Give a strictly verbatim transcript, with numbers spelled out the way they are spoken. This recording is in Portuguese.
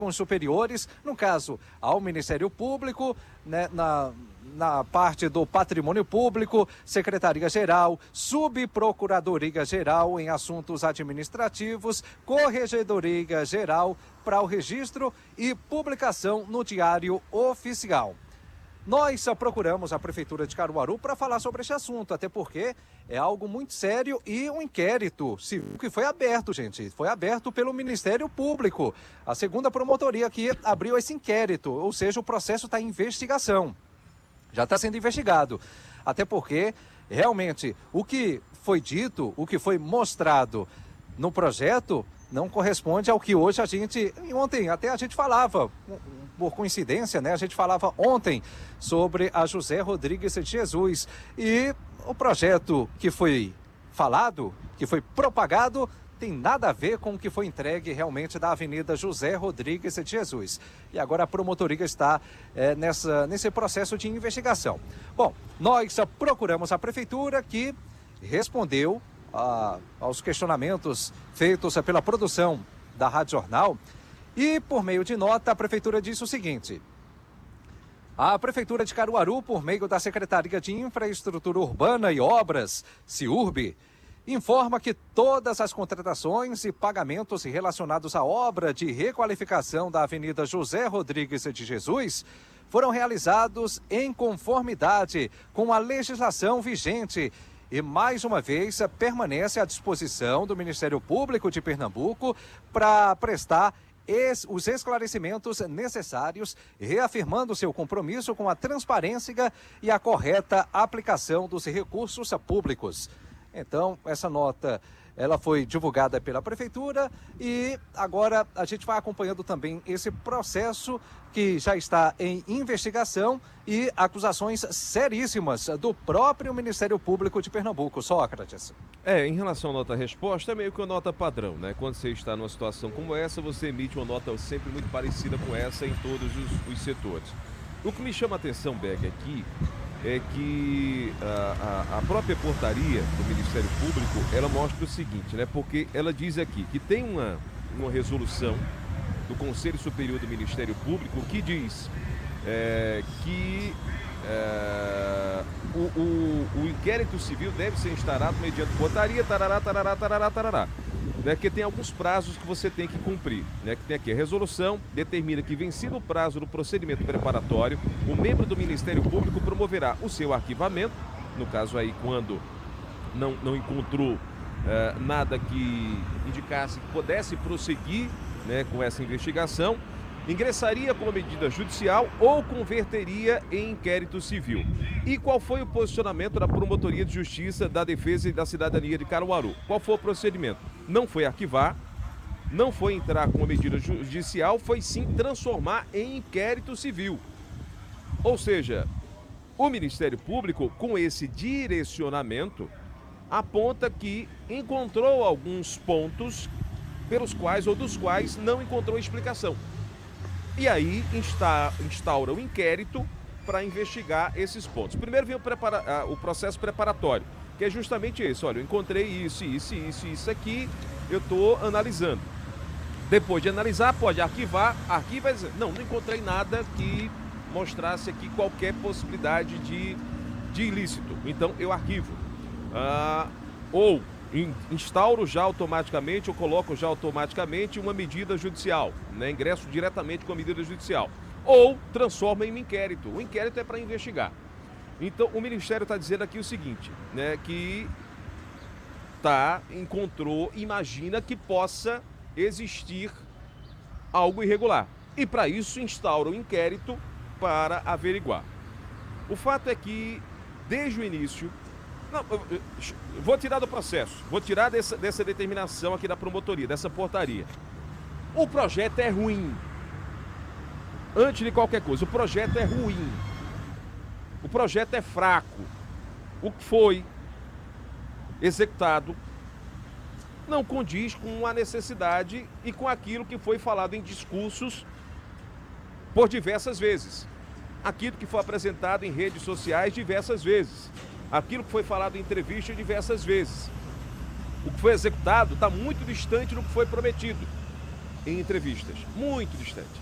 órgãos superiores, no caso, ao Ministério Público, né, na, na parte do Patrimônio Público, Secretaria-Geral, Subprocuradoria-Geral em Assuntos Administrativos, Corregedoria-Geral para o registro e publicação no Diário Oficial. Nós só procuramos a Prefeitura de Caruaru para falar sobre esse assunto, até porque é algo muito sério e um inquérito civil que foi aberto, gente. Foi aberto pelo Ministério Público, a segunda promotoria que abriu esse inquérito, ou seja, o processo está em investigação. Já está sendo investigado, até porque, realmente, o que foi dito, o que foi mostrado no projeto não corresponde ao que hoje a gente, ontem até a gente falava, por coincidência, né? A gente falava ontem sobre a José Rodrigues de Jesus e o projeto que foi falado, que foi propagado, tem nada a ver com o que foi entregue realmente da Avenida José Rodrigues de Jesus. E agora a promotoria está é, nessa, nesse processo de investigação. Bom, nós procuramos a Prefeitura que respondeu a, aos questionamentos feitos pela produção da Rádio Jornal e, por meio de nota, a Prefeitura disse o seguinte: a Prefeitura de Caruaru, por meio da Secretaria de Infraestrutura Urbana e Obras, SIURB, informa que todas as contratações e pagamentos relacionados à obra de requalificação da Avenida José Rodrigues de Jesus foram realizados em conformidade com a legislação vigente e, mais uma vez, permanece à disposição do Ministério Público de Pernambuco para prestar es, os esclarecimentos necessários, reafirmando seu compromisso com a transparência e a correta aplicação dos recursos públicos. Então, essa nota, ela foi divulgada pela Prefeitura e agora a gente vai acompanhando também esse processo que já está em investigação e acusações seríssimas do próprio Ministério Público de Pernambuco. Sócrates. É, em relação à nota-resposta, é meio que uma nota padrão, né? Quando você está numa situação como essa, você emite uma nota sempre muito parecida com essa em todos os, os setores. O que me chama a atenção, Berg, aqui é que a, a, a própria portaria do Ministério Público, ela mostra o seguinte, né? Porque ela diz aqui que tem uma, uma resolução do Conselho Superior do Ministério Público que diz é, que é, o, o, o inquérito civil deve ser instaurado mediante portaria, tarará, tarará, tarará, tarará. Né, que tem alguns prazos que você tem que cumprir, né, que tem aqui a resolução, determina que vencido o prazo do procedimento preparatório, o membro do Ministério Público promoverá o seu arquivamento, no caso aí quando não, não encontrou eh, nada que indicasse que pudesse prosseguir, né, com essa investigação, ingressaria com a medida judicial ou converteria em inquérito civil. E qual foi o posicionamento da Promotoria de Justiça da Defesa e da Cidadania de Caruaru? Qual foi o procedimento? Não foi arquivar, não foi entrar com a medida judicial, foi sim transformar em inquérito civil. Ou seja, o Ministério Público, com esse direcionamento, aponta que encontrou alguns pontos pelos quais ou dos quais não encontrou explicação. E aí insta, instaura o inquérito para investigar esses pontos. Primeiro vem o, prepara, o processo preparatório, que é justamente esse. Olha, eu encontrei isso, isso, isso, isso aqui, eu estou analisando. Depois de analisar, pode arquivar, arquiva e dizer, não, não encontrei nada que mostrasse aqui qualquer possibilidade de, de ilícito. Então, eu arquivo. Ah, ou instauro já automaticamente, ou coloco já automaticamente uma medida judicial, né? Ingresso diretamente com a medida judicial. Ou transforma em um inquérito. O inquérito é para investigar. Então, o Ministério está dizendo aqui o seguinte, né? Que tá, encontrou, imagina que possa existir algo irregular. E para isso instaura o inquérito para averiguar. O fato é que, desde o início, não, vou tirar do processo, vou tirar dessa, dessa determinação aqui da promotoria, dessa portaria. O projeto é ruim. Antes de qualquer coisa, o projeto é ruim. O projeto é fraco. O que foi executado não condiz com a necessidade e com aquilo que foi falado em discursos por diversas vezes. Aquilo que foi apresentado em redes sociais diversas vezes. Aquilo que foi falado em entrevista diversas vezes. O que foi executado está muito distante do que foi prometido. em entrevistas, muito distante.